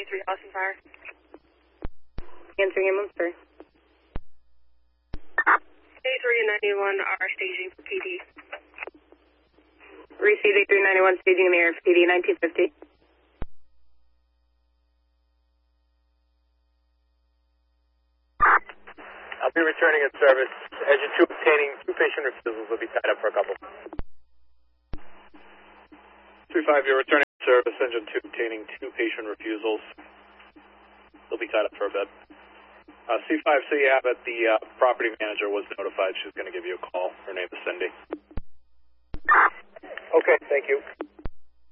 3 Austin Fire. Answering ambulance, sir. A3 and 91 are staging for PD. Received A391 staging in the air for PD 1950. I'll be returning in service. Engine 2 obtaining 2 patient refusals will be tied up for a couple. 3-5, you're returning in service. Engine 2 obtaining 2 patient refusals. They'll be tied up for a bit. C5, so you have it. The property manager was notified. She's going to give you a call. Her name is Cindy. Okay, thank you.